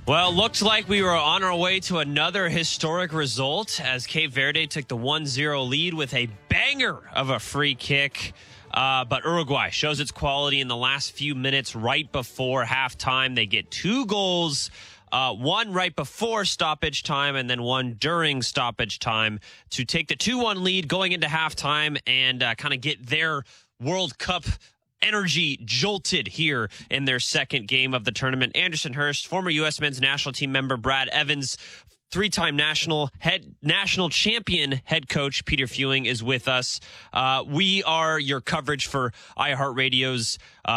Well, looked like we were on our way to another historic result as Cape Verde took the 1-0 lead with a banger of a free kick. But Uruguay shows its quality in the last few minutes right before halftime. They get 2 goals, one right before stoppage time and then one during stoppage time to take the 2-1 lead going into halftime and kind of get their World Cup energy jolted here in their second game of the tournament. Anderson Hurst, former U.S. men's national team member Brad Evans, 3-time national champion head coach Peter Fewing is with us. We are your coverage for iHeartRadio's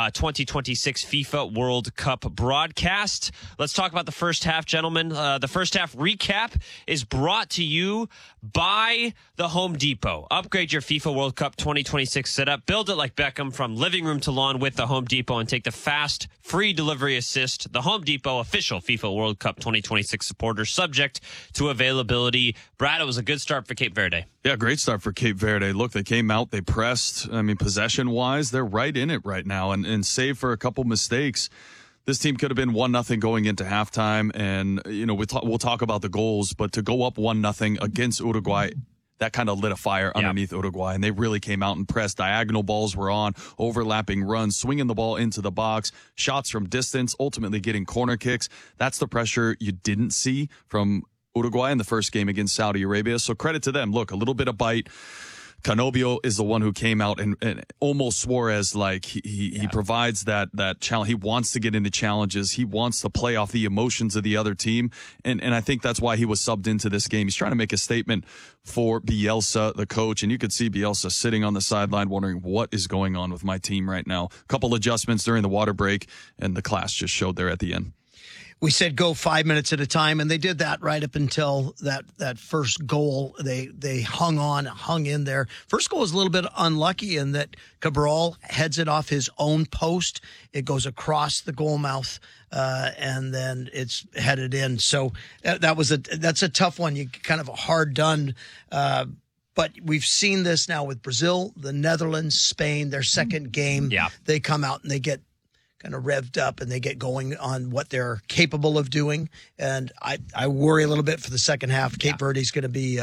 2026 FIFA World Cup broadcast. Let's talk about the first half, gentlemen. The first half recap is brought to you by the Home Depot. Upgrade your FIFA World Cup 2026 setup. Build it like Beckham from living room to lawn with the Home Depot and take the fast, free delivery assist. The Home Depot, official FIFA World Cup 2026 supporter, subject to availability. Brad, it was a good start for Cape Verde. Yeah, great start for Cape Verde. Look, they came out, they pressed. I mean, possession-wise, they're right in it right now. And save for a couple mistakes, this team could have been 1-0 going into halftime. And, you know, we'll talk about the goals, but to go up 1-0 against Uruguay, that kind of lit a fire underneath Uruguay. And they really came out and pressed. Diagonal balls were on, overlapping runs, swinging the ball into the box, shots from distance, ultimately getting corner kicks. That's the pressure you didn't see from Uruguay in the first game against Saudi Arabia. So credit to them. Look, a little bit of bite. Canobio is the one who came out and almost Suarez, like he provides that challenge. He wants to get into challenges. He wants to play off the emotions of the other team. And I think that's why he was subbed into this game. He's trying to make a statement for Bielsa, the coach. And you could see Bielsa sitting on the sideline wondering what is going on with my team right now. A couple adjustments during the water break and the class just showed there at the end. We said go 5 minutes at a time, and they did that right up until that first goal. They hung in there. First goal was a little bit unlucky in that Cabral heads it off his own post. It goes across the goal mouth, and then it's headed in. So that's a tough one. You kind of hard done. But we've seen this now with Brazil, the Netherlands, Spain, their second game. Yeah. They come out and they get kind of revved up and they get going on what they're capable of doing. And I worry a little bit for the second half. Cape Verde's going to be,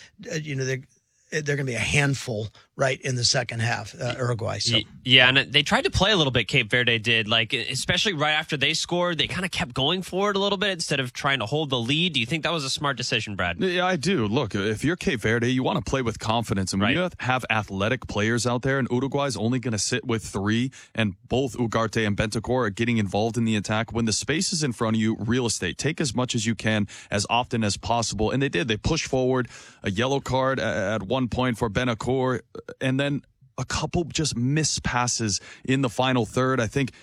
they're going to be a handful right in the second half, Uruguay. So. Yeah, and they tried to play a little bit, Cape Verde did. Like, especially right after they scored, they kind of kept going for it a little bit instead of trying to hold the lead. Do you think that was a smart decision, Brad? Yeah, I do. Look, if you're Cape Verde, you want to play with confidence. And when you have athletic players out there, and Uruguay's only going to sit with 3, and both Ugarte and Bentancur are getting involved in the attack, when the space is in front of you, real estate, take as much as you can, as often as possible. And they did. They pushed forward, a yellow card at one point for Bentancur, and then a couple just missed passes in the final third. I think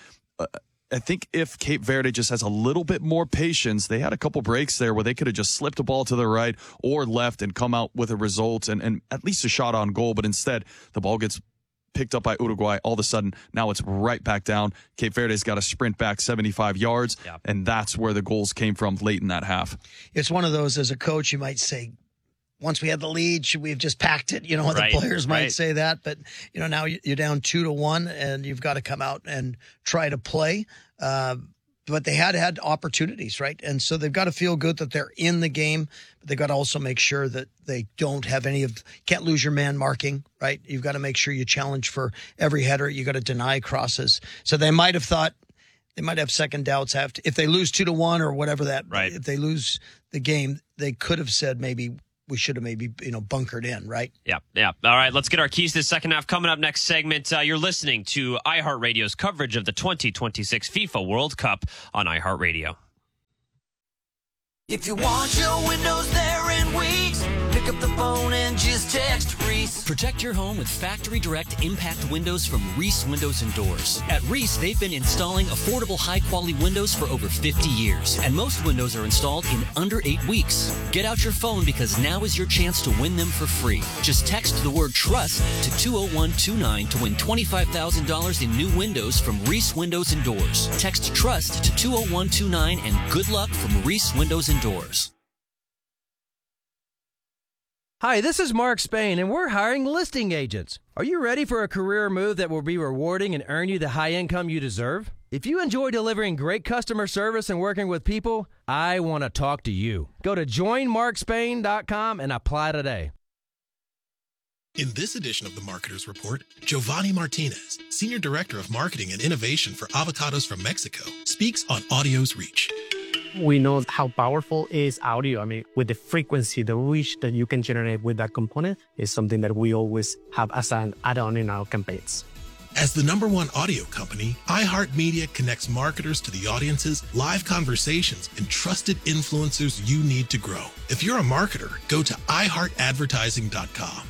if Cape Verde just has a little bit more patience, they had a couple breaks there where they could have just slipped the ball to the right or left and come out with a result and at least a shot on goal. But instead, the ball gets picked up by Uruguay. All of a sudden, now it's right back down. Cape Verde's got to sprint back 75 yards, and that's where the goals came from late in that half. It's one of those, as a coach, you might say, once we had the lead, should we have just packed it? You know, the players might say that, but you know, now you're down 2-1 and you've got to come out and try to play. But they had opportunities, right? And so they've got to feel good that they're in the game, but they've got to also make sure that they don't have can't lose your man marking, right? You've got to make sure you challenge for every header. You got to deny crosses. So they might have thought, they might have second doubts if they lose 2-1 or whatever that, if they lose the game, they could have said we should have bunkered in, right? Yeah. All right, let's get our keys to the second half. Coming up next segment, you're listening to iHeartRadio's coverage of the 2026 FIFA World Cup on iHeartRadio. If you want your windows there in weeks, pick up the phone and just text Reese. Protect your home with Factory Direct Impact Windows from Reese Windows and Doors. At Reese, they've been installing affordable, high-quality windows for over 50 years, and most windows are installed in under 8 weeks. Get out your phone because now is your chance to win them for free. Just text the word TRUST to 20129 to win $25,000 in new windows from Reese Windows and Doors. Text TRUST to 20129 and good luck from Reese Windows and Doors. Hi, this is Mark Spain, and we're hiring listing agents. Are you ready for a career move that will be rewarding and earn you the high income you deserve? If you enjoy delivering great customer service and working with people, I want to talk to you. Go to joinmarkspain.com and apply today. In this edition of the Marketer's Report, Giovanni Martinez, Senior Director of Marketing and Innovation for Avocados from Mexico, speaks on audio's reach. We know how powerful is audio. I mean, with the frequency, the reach that you can generate with that component is something that we always have as an add-on in our campaigns. As the #1 audio company, iHeartMedia connects marketers to the audiences, live conversations, and trusted influencers you need to grow. If you're a marketer, go to iHeartAdvertising.com.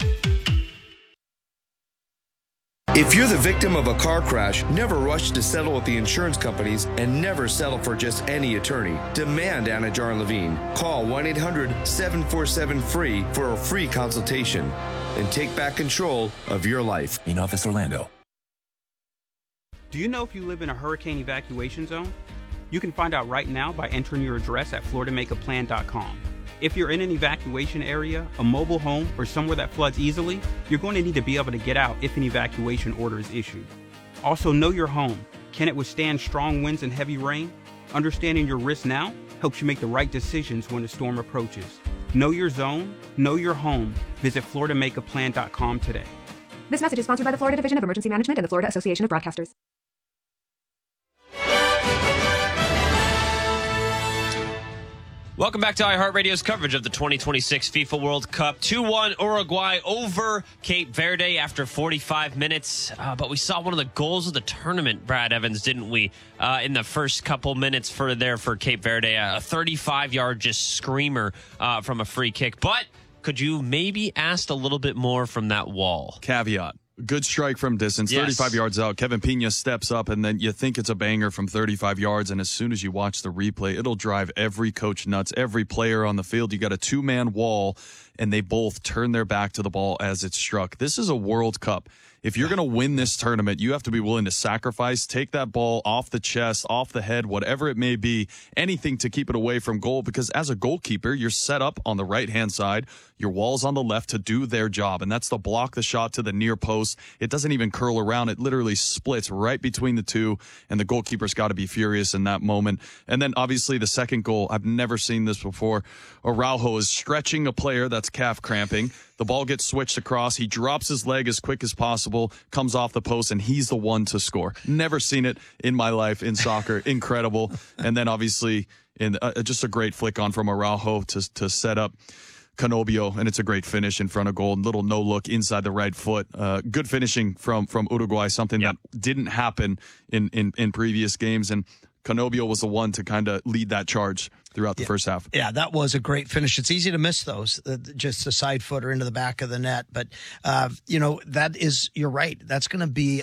If you're the victim of a car crash, never rush to settle with the insurance companies and never settle for just any attorney. Demand Anna Jar Levine. Call 1-800-747-FREE for a free consultation and take back control of your life. In Office Orlando. Do you know if you live in a hurricane evacuation zone? You can find out right now by entering your address at FloridaMakeAPlan.com. If you're in an evacuation area, a mobile home, or somewhere that floods easily, you're going to need to be able to get out if an evacuation order is issued. Also, know your home. Can it withstand strong winds and heavy rain? Understanding your risk now helps you make the right decisions when the storm approaches. Know your zone, know your home. Visit FloridaMakeAPlan.com today. This message is sponsored by the Florida Division of Emergency Management and the Florida Association of Broadcasters. Welcome back to iHeartRadio's coverage of the 2026 FIFA World Cup. 2-1 Uruguay over Cape Verde after 45 minutes. But we saw one of the goals of the tournament, Brad Evans, didn't we? In the first couple minutes for Cape Verde. A 35-yard just screamer from a free kick. But could you maybe ask a little bit more from that wall? Caveat. Good strike from distance, Yes. 35 yards out. Kevin Pena steps up, and then you think it's a banger from 35 yards, and as soon as you watch the replay, it'll drive every coach nuts, every player on the field. You got a two-man wall, and they both turn their back to the ball as it's struck. This is a World Cup. If you're going to win this tournament, you have to be willing to sacrifice, take that ball off the chest, off the head, whatever it may be, anything to keep it away from goal, because as a goalkeeper, you're set up on the right-hand side, your wall's on the left to do their job, and that's to block the shot to the near post. It doesn't even curl around. It literally splits right between the two, and the goalkeeper's got to be furious in that moment. And then, obviously, the second goal, I've never seen this before. Araujo is stretching a player that's calf cramping. The ball gets switched across. He drops his leg as quick as possible, comes off the post, and he's the one to score. Never seen it in my life in soccer. Incredible. And then, obviously, in just a great flick on from Araujo to set up Canobio, and it's a great finish in front of goal. Little no look inside the right foot. Good finishing from Uruguay, something that didn't happen in previous games. And Canobio was the one to kind of lead that charge throughout the first half. Yeah, that was a great finish. It's easy to miss those, just a side footer into the back of the net. But, that is, you're right. That's going to be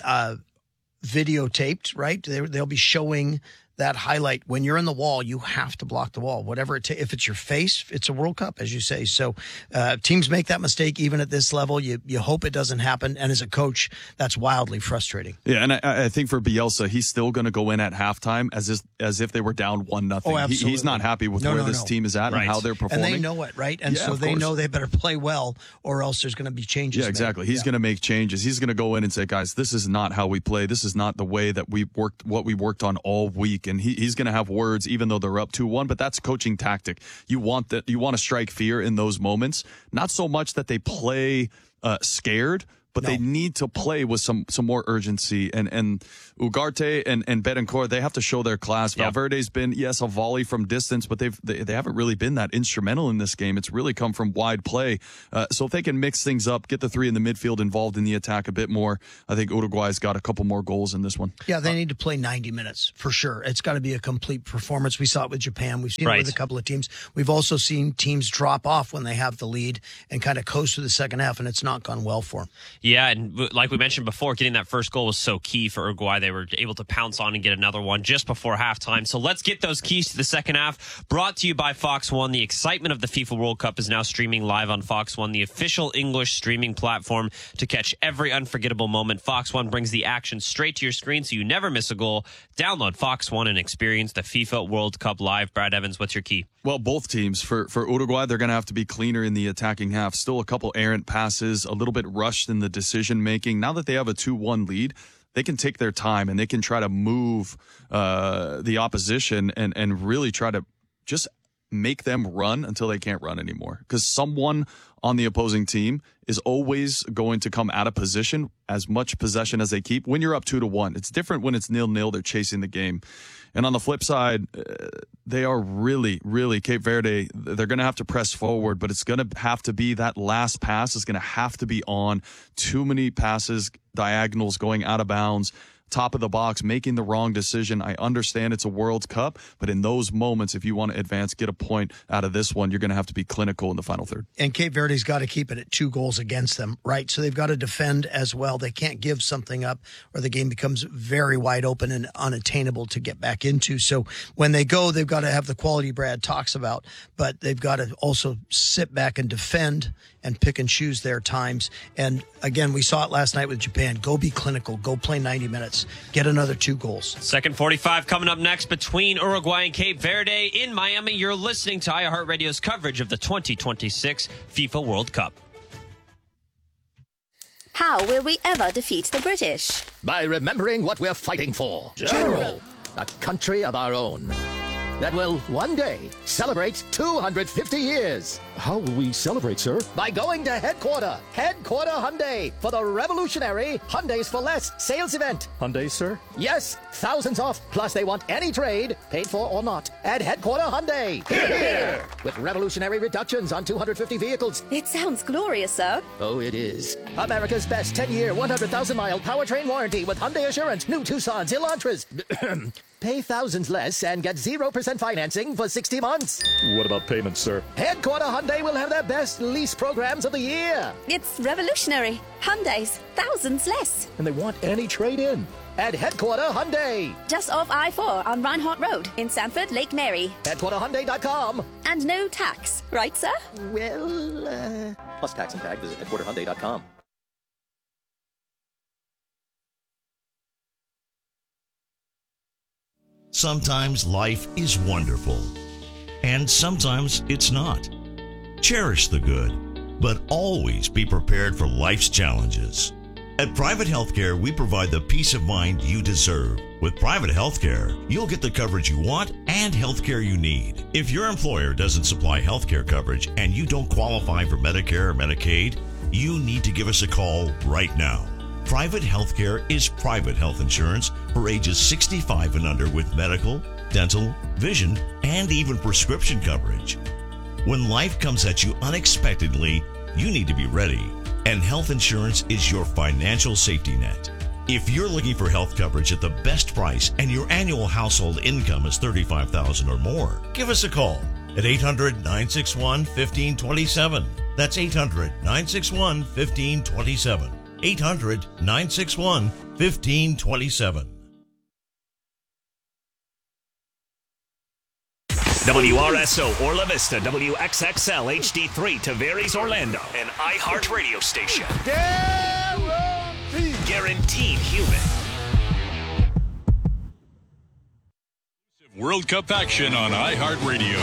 videotaped, right? They'll be showing that highlight. When you're in the wall, you have to block the wall. Whatever if it's your face, it's a World Cup, as you say. So teams make that mistake even at this level. You hope it doesn't happen. And as a coach, that's wildly frustrating. Yeah, and I think for Bielsa, he's still going to go in at halftime as if they were down 1-0. Oh, absolutely. He's not happy with where this team is at and how they're performing. And they know it, right? And so they know they better play well, or else there's going to be changes. Yeah, exactly. He's going to make changes. He's going to go in and say, guys, this is not how we play. This is not the way that we worked on all week. And he's going to have words, even though they're up 2-1. But that's coaching tactic. You want to strike fear in those moments. Not so much that they play scared, but they need to play with some more urgency. And Ugarte and Betancourt, they have to show their class. Valverde's been, a volley from distance, but they haven't really been that instrumental in this game. It's really come from wide play. So if they can mix things up, get the three in the midfield involved in the attack a bit more, I think Uruguay's got a couple more goals in this one. Yeah, they need to play 90 minutes for sure. It's got to be a complete performance. We saw it with Japan. We've seen it with a couple of teams. We've also seen teams drop off when they have the lead and kind of coast through the second half, and it's not gone well for them. Yeah, and like we mentioned before, getting that first goal was so key for Uruguay. They were able to pounce on and get another one just before halftime. So let's get those keys to the second half. Brought to you by Fox One. The excitement of the FIFA World Cup is now streaming live on Fox One, the official English streaming platform to catch every unforgettable moment. Fox One brings the action straight to your screen so you never miss a goal. Download Fox One and experience the FIFA World Cup live. Brad Evans, what's your key? Well, both teams. For Uruguay, they're going to have to be cleaner in the attacking half. Still a couple errant passes, a little bit rushed in the decision-making. Now that they have a 2-1 lead, they can take their time and they can try to move the opposition and really try to just make them run until they can't run anymore, because someone on the opposing team is always going to come out of position, as much possession as they keep. When you're up 2-1, it's different when it's 0-0. They're chasing the game. And on the flip side, they are really, Cape Verde, they're going to have to press forward, but it's going to have to be that last pass is going to have to be on. Too many passes, diagonals going out of bounds, top of the box, making the wrong decision. I understand it's a World Cup, but in those moments, if you want to advance, get a point out of this one, you're going to have to be clinical in the final third. And Cape Verde's got to keep it at 2 goals against them, right? So they've got to defend as well. They can't give something up or the game becomes very wide open and unattainable to get back into. So when they go, they've got to have the quality Brad talks about, but they've got to also sit back and defend and pick and choose their times. And again, we saw it last night with Japan. Go be clinical. Go play 90 minutes. Get another 2 goals. Second 45 coming up next between Uruguay and Cape Verde in Miami. You're listening to iHeartRadio's coverage of the 2026 FIFA World Cup. How will we ever defeat the British? By remembering what we're fighting for. General. A country of our own that will one day celebrate 250 years. How will we celebrate, sir? By going to Headquarter Hyundai, for the revolutionary Hyundais for Less sales event. Hyundai, sir? Yes, thousands off. Plus, they want any trade, paid for or not, at Headquarter Hyundai. Here! With revolutionary reductions on 250 vehicles. It sounds glorious, sir. Oh, it is. America's best 10-year, 100,000-mile powertrain warranty with Hyundai Assurance. New Tucsons, Elantras. Pay thousands less and get 0% financing for 60 months. What about payments, sir? Headquarter Hyundai will have their best lease programs of the year. It's revolutionary. Hyundai's thousands less. And they want any trade-in. At Headquarter Hyundai. Just off I-4 on Reinhardt Road in Sanford, Lake Mary. HeadquarterHyundai.com. And no tax, right, sir? Well, plus tax and tag. Visit HeadquarterHyundai.com. Sometimes life is wonderful, and sometimes it's not. Cherish the good, but always be prepared for life's challenges. At Private Healthcare, we provide the peace of mind you deserve. With Private Healthcare, you'll get the coverage you want and healthcare you need. If your employer doesn't supply healthcare coverage and you don't qualify for Medicare or Medicaid, you need to give us a call right now. Private Healthcare is private health insurance for ages 65 and under with medical, dental, vision, and even prescription coverage. When life comes at you unexpectedly, you need to be ready, and health insurance is your financial safety net. If you're looking for health coverage at the best price and your annual household income is $35,000 or more, give us a call at 800-961-1527. That's 800-961-1527. 800-961-1527. WRSO Orla Vista, WXXL HD3 Tavares Orlando, an iHeart radio station. Guaranteed human. World Cup action on iHeartRadio.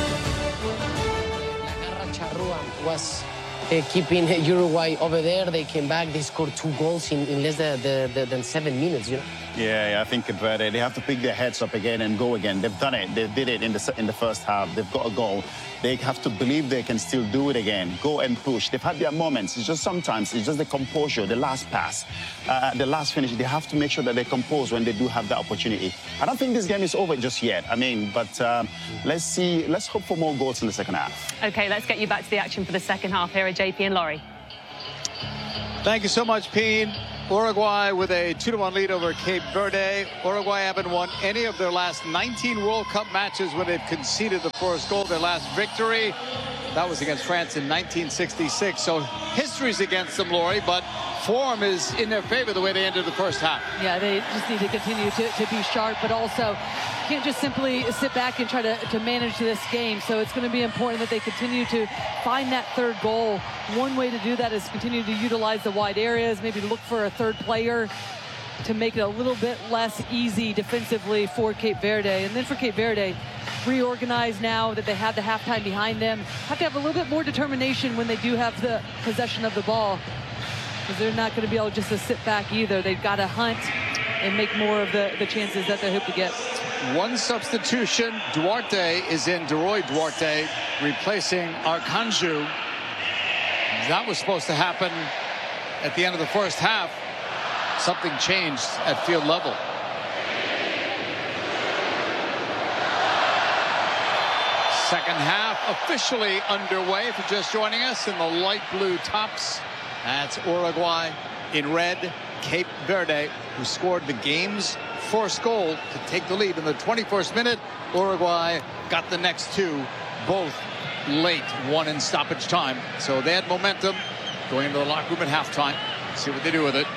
La Garra Charrua was keeping Uruguay over there. They came back. They scored 2 goals in less than 7 minutes, you know. Yeah, I think they have to pick their heads up again and go again. They've done it. They did it in the first half. They've got a goal. They have to believe they can still do it again. Go and push. They've had their moments. It's just sometimes it's just the composure, the last pass, the last finish. They have to make sure that they compose when they do have the opportunity. I don't think this game is over just yet. But let's see. Let's hope for more goals in the second half. Okay, let's get you back to the action for the second half here at JP and Laurie. Thank you so much, Peen. Uruguay with a 2-1 lead over Cape Verde. Uruguay haven't won any of their last 19 World Cup matches when they've conceded the first goal. Their last victory, that was against France in 1966. So history's against them, Laurie, but form is in their favor the way they ended the first half. Yeah, they just need to continue to be sharp, but also can't just simply sit back and try to manage this game. So it's going to be important that they continue to find that third goal. One way to do that is continue to utilize the wide areas, maybe look for a third player to make it a little bit less easy defensively for Cape Verde. And then for Cape Verde, reorganize now that they have the halftime behind them. Have to have a little bit more determination when they do have the possession of the ball, because they're not going to be able just to sit back either. They've got to hunt and make more of the chances that they hope to get. one substitution. Duarte is in. Deroy Duarte replacing Arkanju. That was supposed to happen at the end of the first half. Something changed at field level. Second half officially underway. If you're just joining us in the light blue tops, that's Uruguay. In red, Cape Verde, who scored the game's first goal to take the lead in the 21st minute. Uruguay got the next two, both late, one in stoppage time. So they had momentum going into the locker room at halftime. See what they do with it.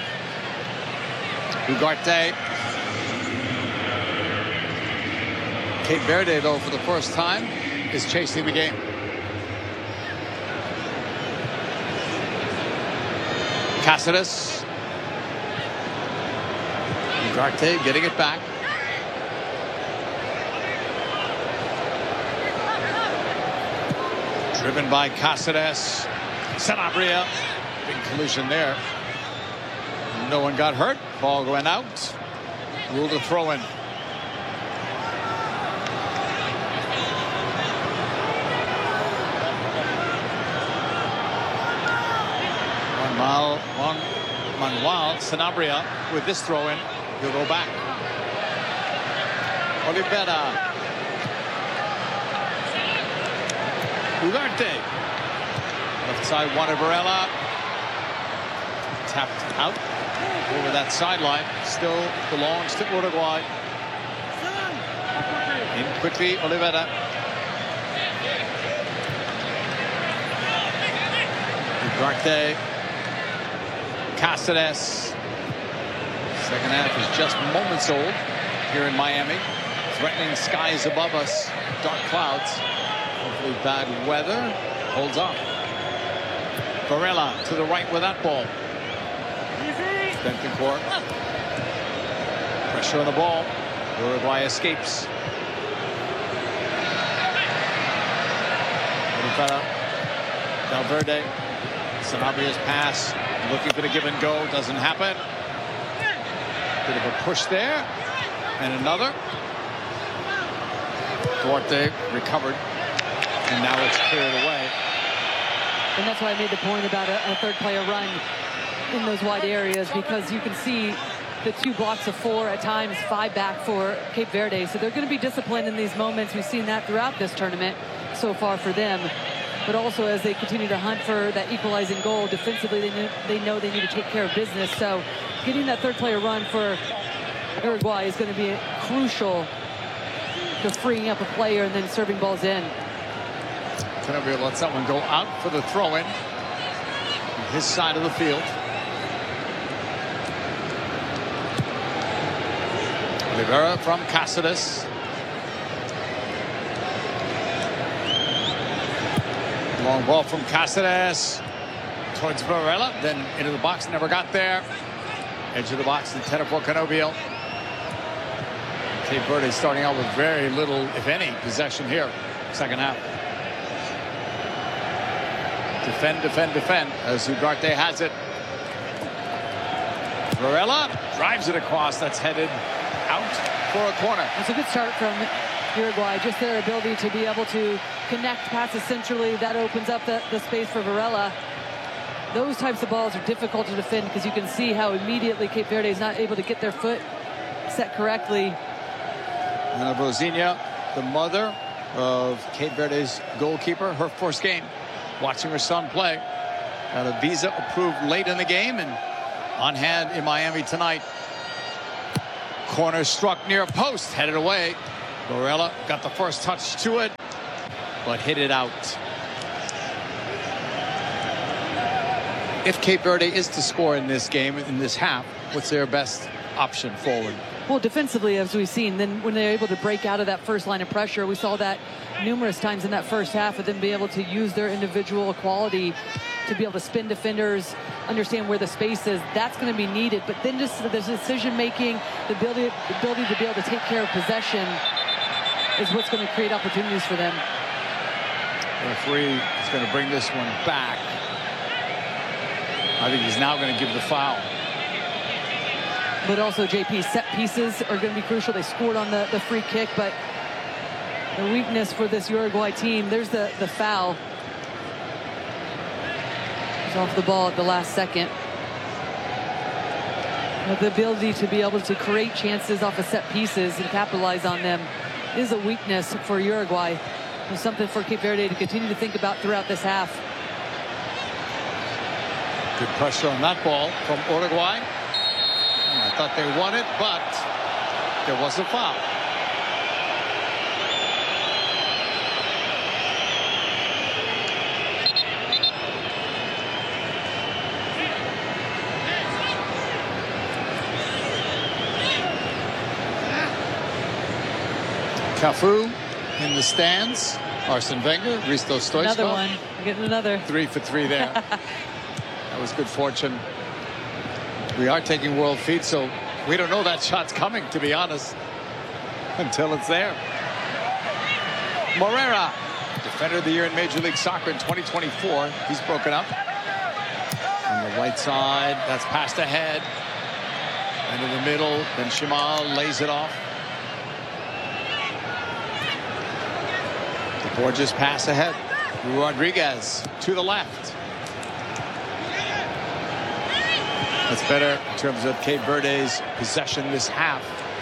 Ugarte. Cape Verde, though, for the first time, is chasing the game. Cáceres. Ugarte getting it back. Driven by Cáceres. Sanabria. Big collision there. No one got hurt. Ball going out. Ruled a throw in. Manuel Sanabria with this throw in. He'll go back. Oliveira. Ugarte. Left side, Juan Varela. Tapped out over that sideline. Still belongs to Uruguay. In quickly, Oliveira. Ugarte. Cáceres. Second half is just moments old here in Miami. Threatening skies above us. Dark clouds. Hopefully bad weather holds on. Varela to the right with that ball. Bentancur. Pressure on the ball. Uruguay escapes. Valverde. Sanabria's pass. Looking for the give and go. Doesn't happen. Bit of a push there. And another. Duarte recovered. And now it's cleared away. And that's why I made the point about a third player run in those wide areas, because you can see the two blocks of four, at times 5 back for Cape Verde. So they're going to be disciplined in these moments. We've seen that throughout this tournament so far for them. But also as they continue to hunt for that equalizing goal, defensively they know they need to take care of business. So getting that third player run for Uruguay is going to be crucial to freeing up a player and then serving balls in. Canobbio lets that one go out for the throw-in on his side of the field. Oliveira from Cáceres. Long ball from Cáceres towards Varela, then into the box, never got there. Edge of the box, intended for Canobbio. Cape Verde starting out with very little, if any, possession here. Second half. Defend, defend, defend as Ugarte has it. Varela drives it across. That's headed out for a corner. It's a good start from Uruguay. Just their ability to be able to connect passes centrally. That opens up the space for Varela. Those types of balls are difficult to defend because you can see how immediately Cape Verde is not able to get their foot set correctly. Ana Rosinha, the mother of Cape Verde's goalkeeper, her first game. Watching her son play. Got a visa approved late in the game and on hand in Miami tonight. Corner struck near post, headed away. Varela got the first touch to it, but hit it out. If Cape Verde is to score in this game, in this half, what's their best option forward? Well, defensively, as we've seen, then when they're able to break out of that first line of pressure, we saw that numerous times in that first half of them be able to use their individual quality to be able to spin defenders, understand where the space is. That's going to be needed. But then just the decision-making, the ability to be able to take care of possession is what's going to create opportunities for them. The referee is going to bring this one back. I think he's now going to give the foul. But also, JP, set pieces are going to be crucial. They scored on the free kick, but the weakness for this Uruguay team, there's the foul. It's off the ball at the last second. The ability to be able to create chances off of set pieces and capitalize on them is a weakness for Uruguay. It's something for Cape Verde to continue to think about throughout this half. Good pressure on that ball from Uruguay. I thought they won it, but there was a foul. Cafu in the stands. Arsene Wenger, Risto Stoichkov. Another one. We're getting another. 3 for 3 there. That was good fortune. We are taking world feet, so we don't know that shot's coming, to be honest, until it's there. Morera, defender of the year in Major League Soccer in 2024. He's broken up. On the right side, that's passed ahead. Into the middle, then Shimal lays it off. The Borges pass ahead. Rodriguez to the left. That's better in terms of Cape Verde's possession this half.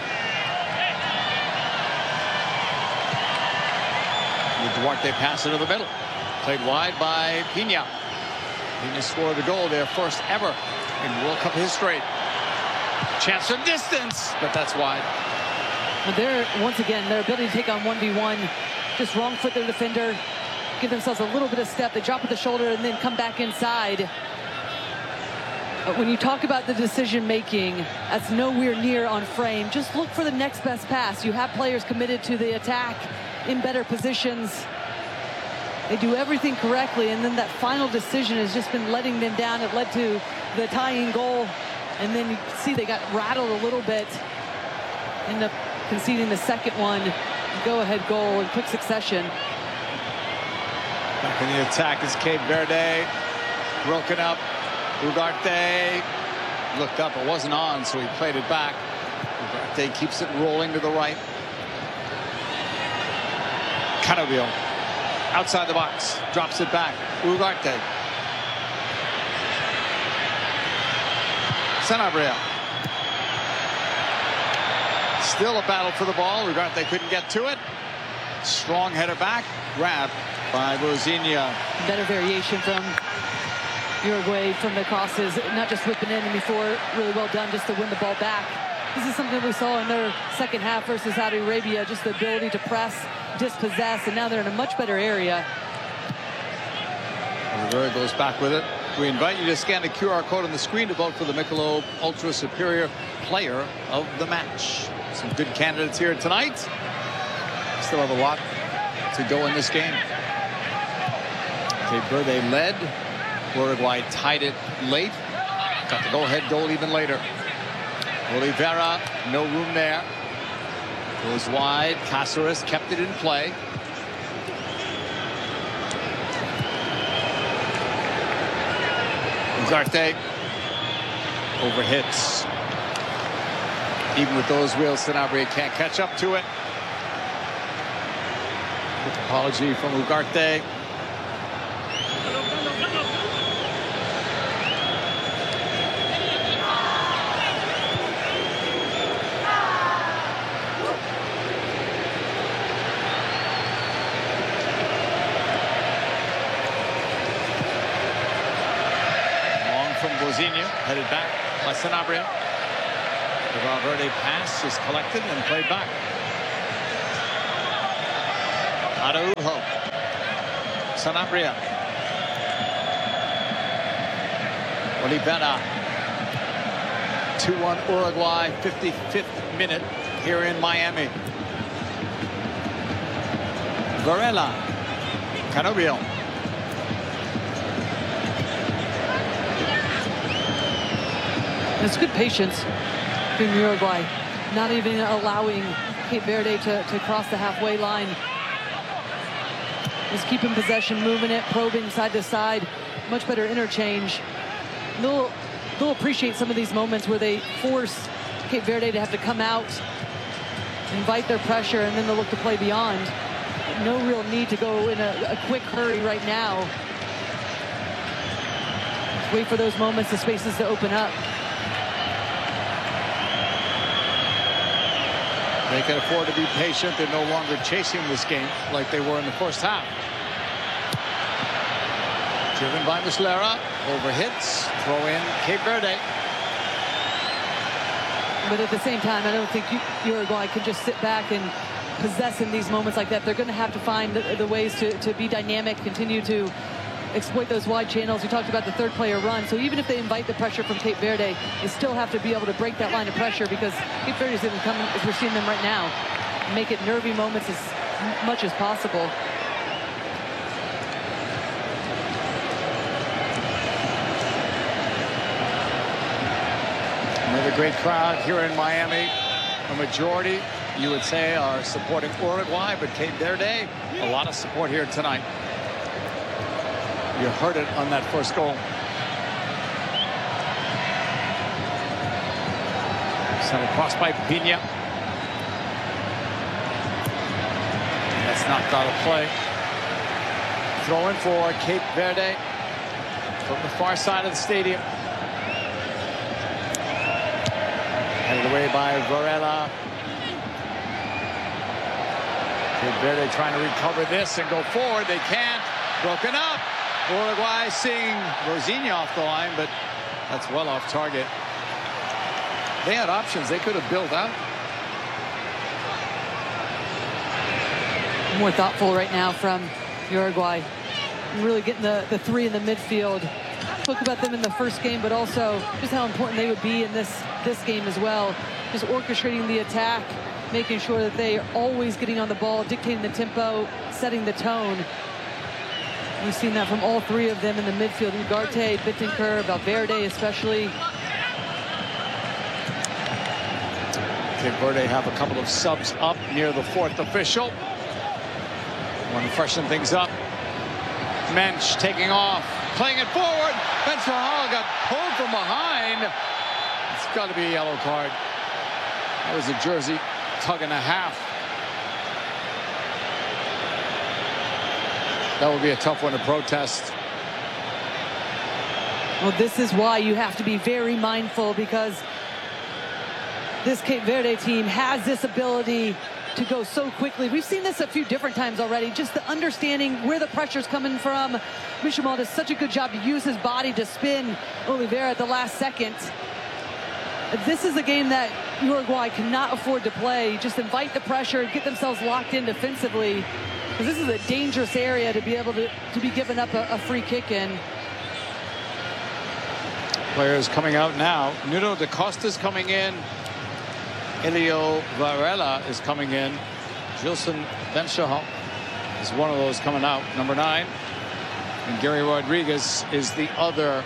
The Duarte pass into the middle. Played wide by Pina. Pina scored the goal, their first ever in World Cup history. Chance from distance, but that's wide. Once again, their ability to take on 1v1, just wrong foot their defender, give themselves a little bit of step. They drop with the shoulder and then come back inside. But when you talk about the decision making, that's nowhere near on frame. Just look for the next best pass. You have players committed to the attack in better positions. They do everything correctly, and then that final decision has just been letting them down. It led to the tying goal, and then you see they got rattled a little bit. End up conceding the second one. Go-ahead goal in quick succession. Back in the attack is Cape Verde. Broken up. Ugarte looked up, it wasn't on, so he played it back. Ugarte keeps it rolling to the right. Cannaville outside the box, drops it back. Ugarte. Sanabria. Still a battle for the ball. Ugarte couldn't get to it. Strong header back, grabbed by Rosinha. Better variation from Uruguay from the crosses, not just whipping in and before, really well done just to win the ball back. This is something we saw in their second half versus Saudi Arabia, just the ability to press, dispossess, and now they're in a much better area. Rivera goes back with it. We invite you to scan the QR code on the screen to vote for the Michelob Ultra Superior Player of the Match. Some good candidates here tonight. Still have a lot to go in this game. Cape Verde led. Uruguay tied it late. Got the go-ahead goal even later. Oliveira, no room there. Goes wide. Cáceres kept it in play. Ugarte overhits. Even with those wheels, Sanabria can't catch up to it. Quick apology from Ugarte. Headed back by Sanabria. The Valverde pass is collected and played back. Araujo. Sanabria. Oliveira. 2-1 Uruguay, 55th minute here in Miami. Varela. Cannaville. It's good patience from Uruguay, not even allowing Cape Verde to cross the halfway line. Just keeping possession, moving it, probing side to side, much better interchange. They'll appreciate some of these moments where they force Cape Verde to have to come out, invite their pressure, and then they'll look to play beyond. No real need to go in a quick hurry right now. Just wait for those moments, the spaces to open up. They can afford to be patient. They're no longer chasing this game like they were in the first half. Driven by Muslera, over hits, throw in Cape Verde. But at the same time, I don't think Uruguay can just sit back and possess in these moments like that. They're going to have to find the ways to be dynamic, continue to exploit those wide channels. We talked about the third player run. So even if they invite the pressure from Cape Verde, they still have to be able to break that line of pressure, because Cape Verde is going to come, as we're seeing them right now, make it nervy moments as much as possible. Another great crowd here in Miami. A majority, you would say, are supporting Uruguay, but Cape Verde, a lot of support here tonight. You heard it on that first goal. Sent across by Pina. That's knocked out of play. Throw in for Cape Verde from the far side of the stadium. Headed away by Varela. Cape Verde trying to recover this and go forward. They can't. Broken up. Uruguay seeing Rosinha off the line, but that's well off target. They had options. They could have built out. More thoughtful right now from Uruguay. Really getting the three in the midfield. Spoke about them in the first game, but also just how important they would be in this game as well. Just orchestrating the attack, making sure that they are always getting on the ball, dictating the tempo, setting the tone. We've seen that from all three of them in the midfield. Ugarte, Bittencourt, Valverde especially. Cape Verde have a couple of subs up near the fourth official. Want to freshen things up. Mensch taking off, playing it forward. Ben Sahal got pulled from behind. It's got to be a yellow card. That was a jersey tug and a half. That would be a tough one to protest. Well, this is why you have to be very mindful, because this Cape Verde team has this ability to go so quickly. We've seen this a few different times already, just the understanding where the pressure's coming from. Michamal does such a good job to use his body to spin Oliveira at the last second. This is a game that Uruguay cannot afford to play. Just invite the pressure, get themselves locked in defensively, because this is a dangerous area to be able to be given up a free kick in. Players coming out now. Nuno da Costa's coming in. Elio Varela is coming in. Gilson Benchahal is one of those coming out, number 9. And Gary Rodriguez is the other.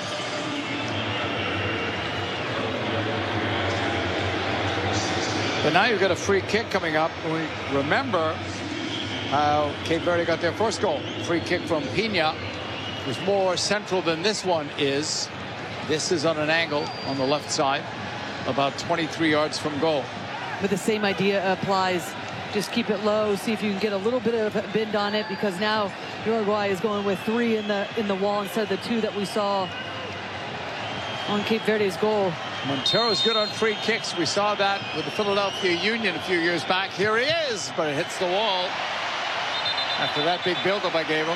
But now you've got a free kick coming up. We remember how Cape Verde got their first goal. Free kick from Pina. It was more central than this one is. This is on an angle on the left side, about 23 yards from goal. But the same idea applies. Just keep it low, see if you can get a little bit of a bend on it, because now Uruguay is going with 3 in the wall instead of the 2 that we saw on Cape Verde's goal. Montero's good on free kicks. We saw that with the Philadelphia Union a few years back. Here he is, but it hits the wall after that big buildup I gave him.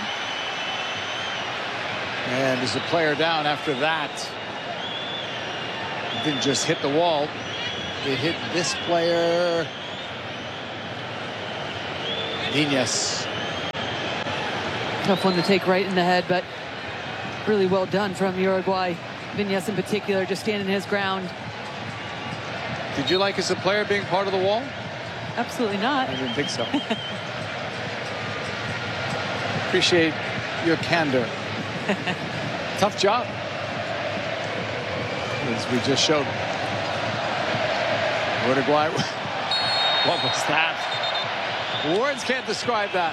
And there's a player down after that. It didn't just hit the wall. It hit this player. Viñas. Tough one to take right in the head, but really well done from Uruguay. Viñas in particular, just standing his ground. Did you like as a player being part of the wall? Absolutely not. I didn't think so. Appreciate your candor. Tough job, as we just showed. Uruguay. What was that? Words can't describe that.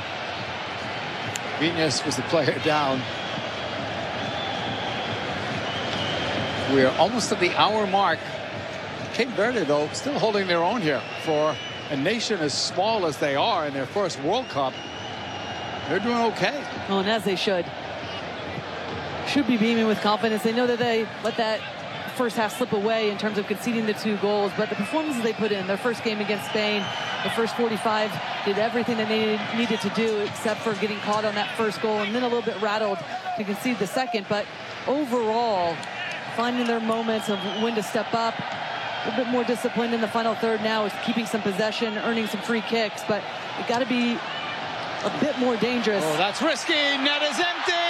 Viñas was the player down. We're almost at the hour mark. Cape Verde, though, still holding their own here. For a nation as small as they are in their first World Cup, they're doing okay. Oh, and as they should. Should be beaming with confidence. They know that they let that first half slip away in terms of conceding the 2 goals, but the performances they put in, their first game against Spain, the first 45, did everything that they needed to do except for getting caught on that first goal and then a little bit rattled to concede the second. But overall, finding their moments of when to step up, a bit more disciplined in the final third now, is keeping some possession, earning some free kicks, but it got to be a bit more dangerous. Oh, that's risky. Net is empty.